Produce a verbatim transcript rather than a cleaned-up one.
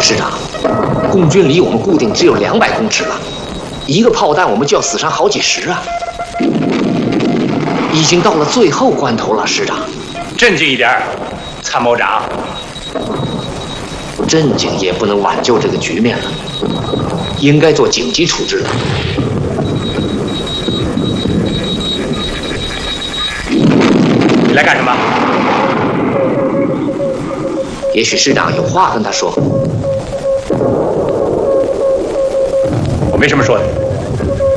师长，共军离我们固定只有两百公尺了，一个炮弹我们就要死伤好几十啊！已经到了最后关头了，师长。 镇静一点，参谋长。 镇静也不能挽救这个局面了，应该做紧急处置了。 你来干什么？ 也许师长有话跟他说。 我没什么说的。